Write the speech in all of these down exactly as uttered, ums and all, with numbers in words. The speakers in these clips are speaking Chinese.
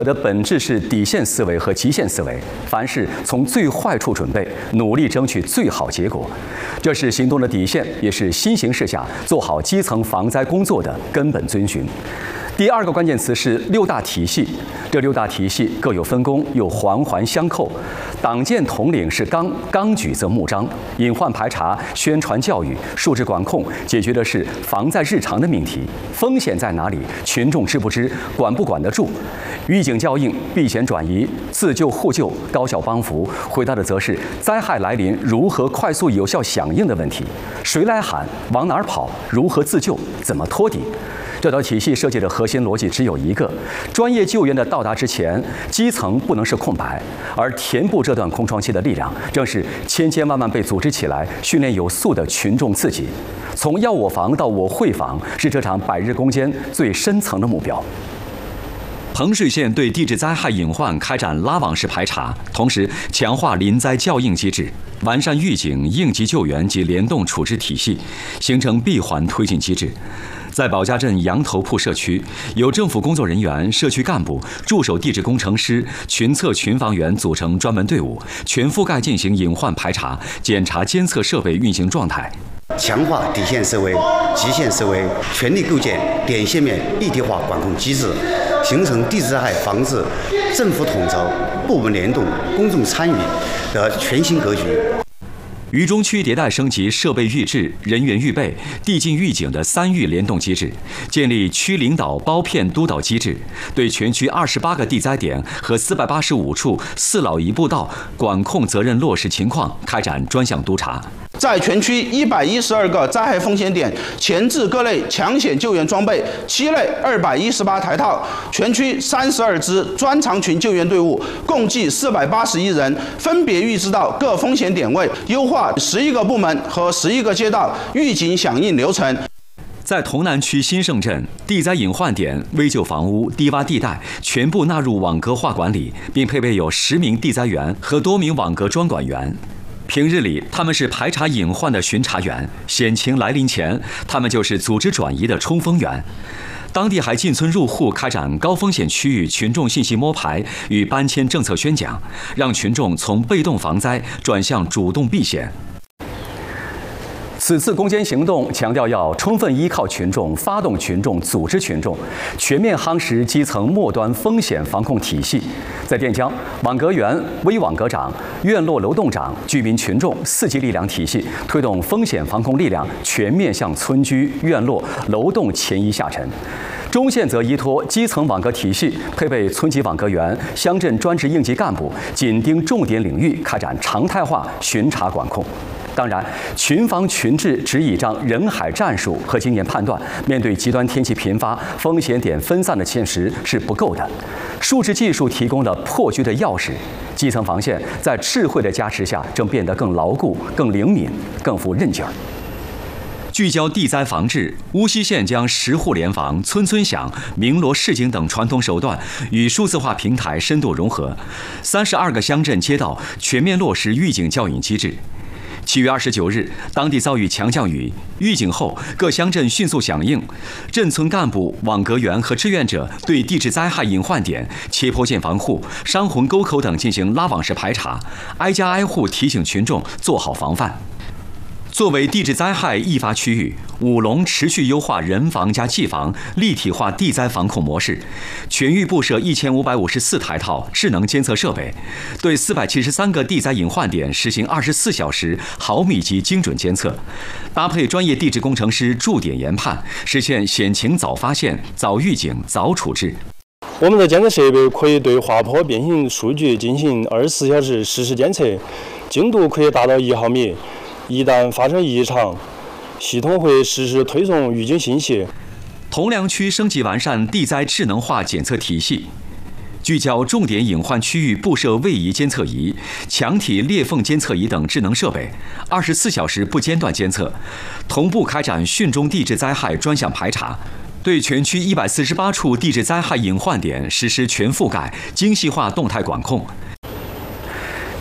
的本质是底线思维和极限思维，凡事从最坏处准备，努力争取最好结果，这是行动的底线，也是新形势下做好基层防灾工作的根本遵循。第二个关键词是六大体系，这六大体系各有分工，又环环相扣。党建统领是纲，纲举则目张。隐患排查、宣传教育、数值管控，解决的是防在日常的命题。风险在哪里？群众知不知？管不管得住？预警校应、避险转移、自救互救、高效帮扶，回答的则是灾害来临如何快速有效响应的问题。谁来喊？往哪儿跑？如何自救？怎么托底？这套体系设计的核心逻辑只有一个：专业救援的到达之前，基层不能是空白，而填补这段空窗期的力量，正是千千万万被组织起来、训练有素的群众自己。从要我防到我会防，是这场百日攻坚最深层的目标。 衡水县对地质灾害隐患开展拉网式排查，同时强化临灾校应机制，完善预警、应急救援及联动处置体系，形成闭环推进机制。在保家镇羊头铺社区，有政府工作人员、社区干部、驻守地质工程师、群测群防员组成专门队伍，全覆盖进行隐患排查、检查监测设备运行状态。 强化底线思维、极限思维，全力构建点线面一体化管控机制，形成地质灾害防治政府统筹、部门联动、公众参与的全新格局。 渝中区迭代升级设备预制、人员预备、地境预警的三预联动机制，建立区领导包片督导机制，对全区二十八个地灾点和四百八十五处四老一步道管控责任落实情况开展专项督查。 在全区一百一十二个灾害风险点前置各类抢险救援装备七类二百一十八台套，全区三十二支专长群救援队伍，共计四百八十一人，分别预知到各风险点位，优化十一个部门和十一个街道预警响应流程。 在潼南区新盛镇，地灾隐患点、危旧房屋、低洼地带全部纳入网格化管理，并配备有十名地灾员和多名网格专管员。平日里，他们是排查隐患的巡查员；险情来临前，他们就是组织转移的冲锋员。当地还进村入户开展高风险区域群众信息摸排与搬迁政策宣讲，让群众从被动防灾转向主动避险。 此次攻坚行动强调要充分依靠群众、发动群众、组织群众，全面夯实基层末端风险防控体系。在垫江，网格员、微网格长、院落楼栋长、居民群众四级力量体系，推动风险防控力量全面向村居、院落、楼栋前移下沉。中县则依托基层网格体系，配备村级网格员、乡镇专职应急干部，紧盯重点领域，开展常态化巡查管控。当然，群防群治只倚仗人海战术和经验判断，面对极端天气频发、风险点分散的现实是不够的。数字技术提供了破局的钥匙，基层防线在智慧的加持下，正变得更牢固、更灵敏、更富韧劲儿。 聚焦地灾防治，乌溪县将十户联防、村村响、鸣锣示警等传统手段与数字化平台深度融合，三十二个乡镇街道全面落实预警教引机制。七月二十九日，当地遭遇强降雨，预警后各乡镇迅速响应，镇村干部、网格员和志愿者对地质灾害隐患点、切坡建房户、山洪沟口等进行拉网式排查，挨家挨户提醒群众做好防范。作为地质灾害易发区域，武隆持续优化人防加技防，立体化地灾防控模式，全域布设一千五百五十四台套智能监测设备，对四百七十三个地灾隐患点实行二十四小时毫米级精准监测，搭配专业地质工程师驻点研判，实现险情早发现、早预警、早处置。 我们的监测设备可以对滑坡变形数据进行二十四小时实时监测，精度可以达到一毫米。一旦发生异常，系统会实时推送预警信息。 铜梁区升级完善地灾智能化检测体系，聚焦重点隐患区域布设位移监测仪、墙体裂缝监测仪等智能设备，二十四小时不间断监测，同步开展汛中地质灾害专项排查。对全区一百四十八处地质灾害隐患点实施全覆盖、精细化动态管控。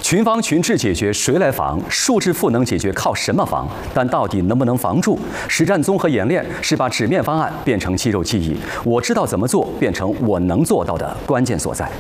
群防群治解决谁来防？数字赋能解决靠什么防？但到底能不能防住？实战综合演练是把纸面方案变成肌肉记忆，我知道怎么做变成我能做到的关键所在。